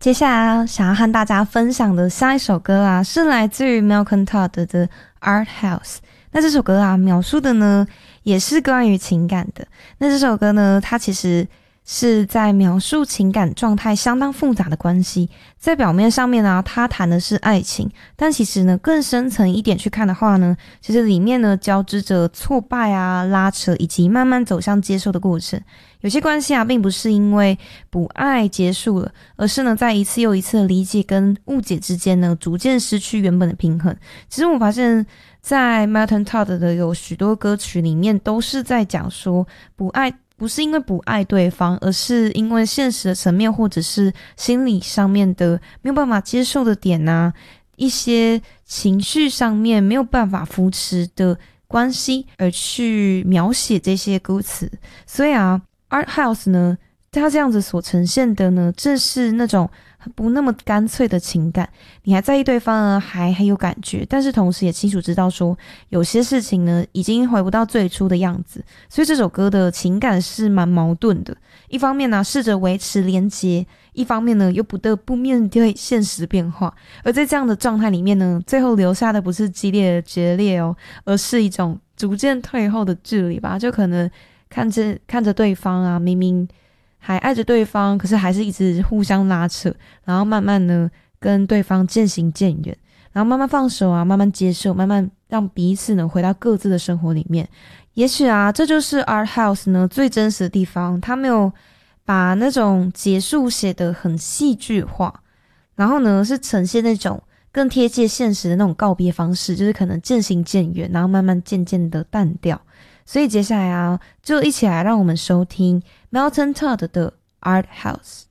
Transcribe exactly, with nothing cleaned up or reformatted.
接下来啊，想要和大家分享的下一首歌啊，是来自于 Malcolm Todd 的 Art House。那这首歌啊，描述的呢，也是关于情感的。那这首歌呢，它其实是在描述情感状态相当复杂的关系。在表面上面啊，它谈的是爱情，但其实呢，更深层一点去看的话呢，其实里面呢，交织着挫败啊、拉扯以及慢慢走向接受的过程。有些关系啊，并不是因为不爱结束了，而是呢，在一次又一次的理解跟误解之间呢，逐渐失去原本的平衡。其实我发现，在 Malcolm Todd 的有许多歌曲里面，都是在讲说，不爱不是因为不爱对方，而是因为现实的层面或者是心理上面的没有办法接受的点啊，一些情绪上面没有办法扶持的关系，而去描写这些歌词。所以啊，Art House 呢，它这样子所呈现的呢，正是那种不那么干脆的情感。你还在意对方啊，还还有感觉，但是同时也清楚知道说，有些事情呢，已经回不到最初的样子。所以这首歌的情感是蛮矛盾的。一方面呢，试着维持连结，一方面呢，又不得不面对现实变化。而在这样的状态里面呢，最后留下的不是激烈的决裂哦，而是一种逐渐退后的距离吧。就可能看着看着对方啊，明明还爱着对方，可是还是一直互相拉扯，然后慢慢呢跟对方渐行渐远，然后慢慢放手啊，慢慢接受，慢慢让彼此呢回到各自的生活里面。也许啊，这就是 Art House 呢最真实的地方，他没有把那种结束写得很戏剧化，然后呢是呈现那种更贴切现实的那种告别方式，就是可能渐行渐远，然后慢慢渐渐的淡掉。所以接下来啊，就一起来让我们收听 Malcolm Todd 的 Art House。